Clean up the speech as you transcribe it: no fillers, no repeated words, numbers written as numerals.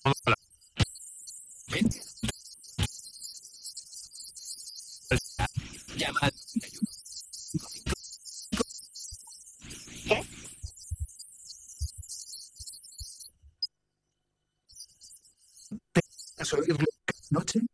Llama al 91. ¿Qué? ¿Has oírlo cada noche?